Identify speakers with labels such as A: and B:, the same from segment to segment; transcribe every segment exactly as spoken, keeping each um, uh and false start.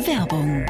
A: Werbung.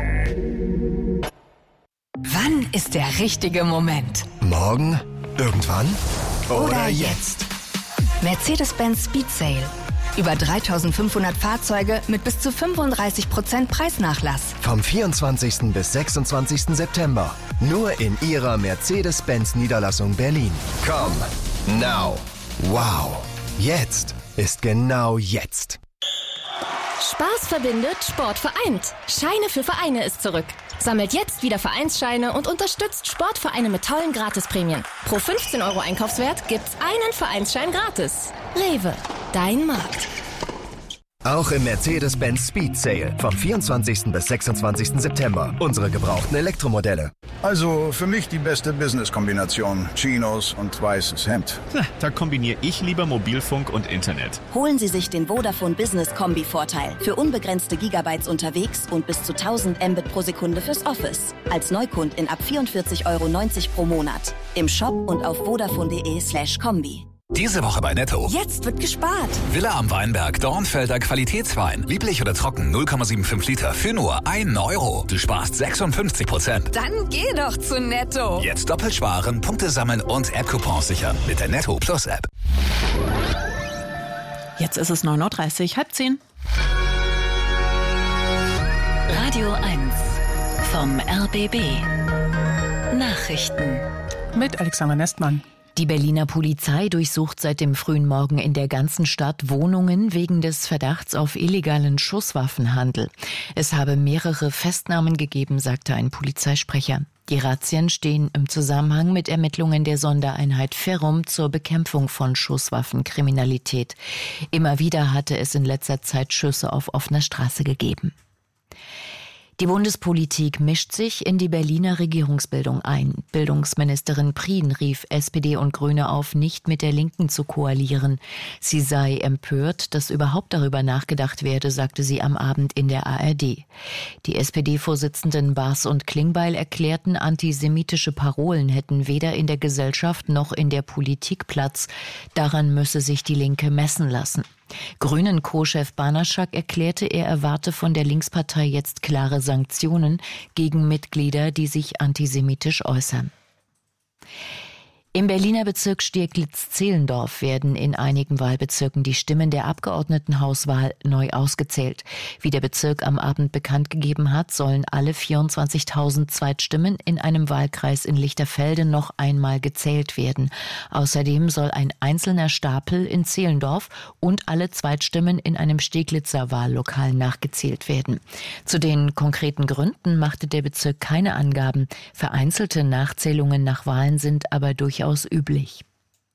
A: Wann ist der richtige Moment?
B: Morgen? Irgendwann? Oder,
A: Oder
B: jetzt?
A: Mercedes-Benz Speed Sale. Über dreitausendfünfhundert Fahrzeuge mit bis zu fünfunddreißig Prozent Preisnachlass.
B: Vom vierundzwanzigsten bis sechsundzwanzigsten September. Nur in Ihrer Mercedes-Benz Niederlassung Berlin. Komm, now. Wow. Jetzt ist genau jetzt.
C: Spaß verbindet, Sport vereint. Scheine für Vereine ist zurück. Sammelt jetzt wieder Vereinsscheine und unterstützt Sportvereine mit tollen Gratisprämien. Pro fünfzehn Euro Einkaufswert gibt's einen Vereinsschein gratis. Rewe, dein Markt.
B: Auch im Mercedes-Benz Speed Sale vom vierundzwanzigsten bis sechsundzwanzigsten September. Unsere gebrauchten Elektromodelle.
D: Also für mich die beste Business-Kombination. Chinos und weißes Hemd.
E: Da kombiniere ich lieber Mobilfunk und Internet.
F: Holen Sie sich den Vodafone Business Kombi-Vorteil. Für unbegrenzte Gigabytes unterwegs und bis zu tausend Mbit pro Sekunde fürs Office. Als Neukundin ab vierundvierzig Euro neunzig pro Monat. Im Shop und auf vodafone.de slash Kombi.
G: Diese Woche bei Netto.
F: Jetzt wird gespart.
G: Villa am Weinberg, Dornfelder Qualitätswein. Lieblich oder trocken, null Komma fünfundsiebzig Liter für nur einen Euro. Du sparst sechsundfünfzig Prozent.
A: Dann geh doch zu Netto.
G: Jetzt doppelt sparen, Punkte sammeln und App-Coupons sichern mit der Netto Plus App.
H: Jetzt ist es neun Uhr dreißig, halb zehn.
A: Radio eins vom R B B. Nachrichten.
H: Mit Alexander Nestmann.
I: Die Berliner Polizei durchsucht seit dem frühen Morgen in der ganzen Stadt Wohnungen wegen des Verdachts auf illegalen Schusswaffenhandel. Es habe mehrere Festnahmen gegeben, sagte ein Polizeisprecher. Die Razzien stehen im Zusammenhang mit Ermittlungen der Sondereinheit Ferrum zur Bekämpfung von Schusswaffenkriminalität. Immer wieder hatte es in letzter Zeit Schüsse auf offener Straße gegeben. Die Bundespolitik mischt sich in die Berliner Regierungsbildung ein. Bildungsministerin Prien rief S P D und Grüne auf, nicht mit der Linken zu koalieren. Sie sei empört, dass überhaupt darüber nachgedacht werde, sagte sie am Abend in der A R D. Die S P D-Vorsitzenden Baas und Klingbeil erklärten, antisemitische Parolen hätten weder in der Gesellschaft noch in der Politik Platz. Daran müsse sich die Linke messen lassen. Grünen-Co-Chef Banaschak erklärte, er erwarte von der Linkspartei jetzt klare Sanktionen gegen Mitglieder, die sich antisemitisch äußern. Im Berliner Bezirk Steglitz-Zehlendorf werden in einigen Wahlbezirken die Stimmen der Abgeordnetenhauswahl neu ausgezählt. Wie der Bezirk am Abend bekannt gegeben hat, sollen alle vierundzwanzigtausend Zweitstimmen in einem Wahlkreis in Lichterfelde noch einmal gezählt werden. Außerdem soll ein einzelner Stapel in Zehlendorf und alle Zweitstimmen in einem Steglitzer Wahllokal nachgezählt werden. Zu den konkreten Gründen machte der Bezirk keine Angaben. Vereinzelte Nachzählungen nach Wahlen sind aber durchaus üblich.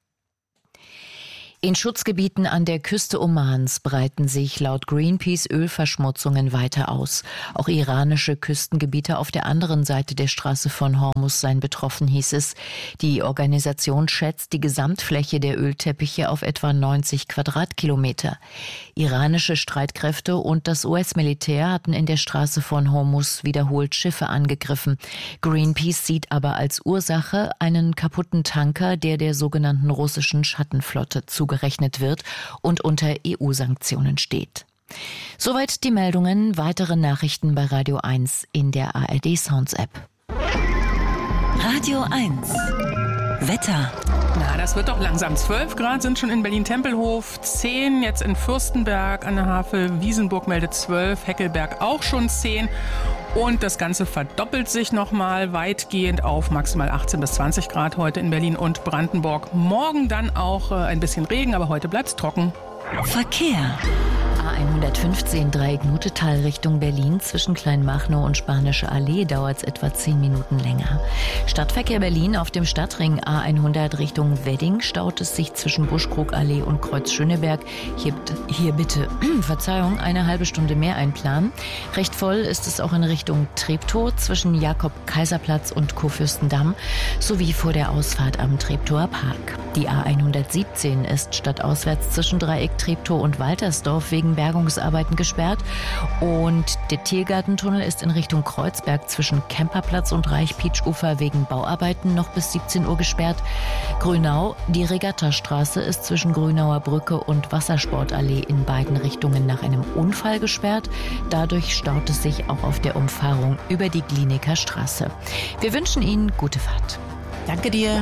I: In Schutzgebieten an der Küste Omans breiten sich laut Greenpeace Ölverschmutzungen weiter aus. Auch iranische Küstengebiete auf der anderen Seite der Straße von Hormuz seien betroffen, hieß es. Die Organisation schätzt die Gesamtfläche der Ölteppiche auf etwa neunzig Quadratkilometer. Iranische Streitkräfte und das U S-Militär hatten in der Straße von Hormuz wiederholt Schiffe angegriffen. Greenpeace sieht aber als Ursache einen kaputten Tanker, der der sogenannten russischen Schattenflotte zugerechnet gerechnet wird und unter E U-Sanktionen steht. Soweit die Meldungen. Weitere Nachrichten bei Radio eins in der A R D Sounds App.
A: Radio eins. Wetter.
H: Na, das wird doch langsam. zwölf Grad sind schon in Berlin-Tempelhof, zehn jetzt in Fürstenberg an der Havel, Wiesenburg meldet zwölf, Heckelberg auch schon zehn. Und das Ganze verdoppelt sich nochmal weitgehend auf maximal achtzehn bis zwanzig Grad heute in Berlin und Brandenburg. Morgen dann auch ein bisschen Regen, aber heute bleibt's trocken.
A: Verkehr.
I: A hundertfünfzehn Dreieck Mutetal Richtung Berlin. Zwischen Kleinmachnow und Spanische Allee dauert es etwa zehn Minuten länger. Stadtverkehr Berlin auf dem Stadtring A hundert Richtung Wedding staut es sich zwischen Buschkrugallee und Kreuz Schöneberg. Hier, hier bitte, Verzeihung, eine halbe Stunde mehr einplanen. Recht voll ist es auch in Richtung Treptow zwischen Jakob-Kaiser-Platz und Kurfürstendamm sowie vor der Ausfahrt am Treptower Park. Die A hundertsiebzehn ist stadtauswärts zwischen Dreieck Treptow und Waltersdorf wegen Bergungsarbeiten gesperrt. Und der Tiergartentunnel ist in Richtung Kreuzberg zwischen Kemperplatz und Reichpietsch-Ufer wegen Bauarbeiten noch bis siebzehn Uhr gesperrt. Grünau, die Regattastraße ist zwischen Grünauer Brücke und Wassersportallee in beiden Richtungen nach einem Unfall gesperrt. Dadurch staut es sich auch auf der Umfahrung über die Glienecker Straße. Wir wünschen Ihnen gute Fahrt.
J: Danke dir.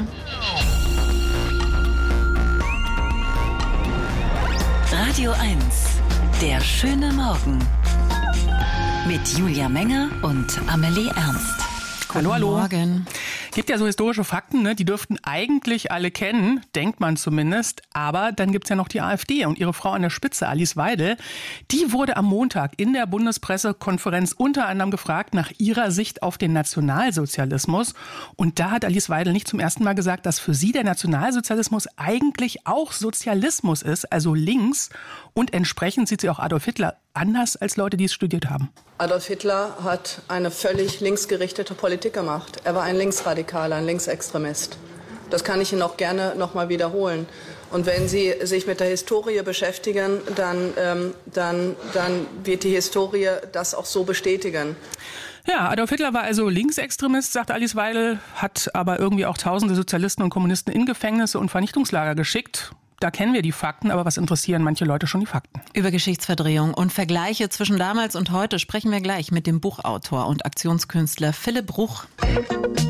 F: Radio eins, der schöne Morgen. Mit Julia Menger und Amelie Ernst.
H: Hallo, hallo.
J: Morgen.
H: Gibt ja so historische Fakten, ne? Die dürften eigentlich alle kennen, denkt man zumindest. Aber dann gibt's ja noch die AfD und ihre Frau an der Spitze, Alice Weidel. Die wurde am Montag in der Bundespressekonferenz unter anderem gefragt nach ihrer Sicht auf den Nationalsozialismus. Und da hat Alice Weidel nicht zum ersten Mal gesagt, dass für sie der Nationalsozialismus eigentlich auch Sozialismus ist, also links. Und entsprechend sieht sie auch Adolf Hitler anders als Leute, die es studiert haben.
K: Adolf Hitler hat eine völlig linksgerichtete Politik gemacht. Er war ein Linksradikaler, ein Linksextremist. Das kann ich Ihnen auch gerne noch mal wiederholen. Und wenn Sie sich mit der Historie beschäftigen, dann, ähm, dann, dann wird die Historie das auch so bestätigen.
H: Ja, Adolf Hitler war also Linksextremist, sagt Alice Weidel, hat aber irgendwie auch tausende Sozialisten und Kommunisten in Gefängnisse und Vernichtungslager geschickt. Da kennen wir die Fakten, aber was interessieren manche Leute schon die Fakten?
J: Über Geschichtsverdrehung und Vergleiche zwischen damals und heute sprechen wir gleich mit dem Buchautor und Aktionskünstler Philipp Bruch.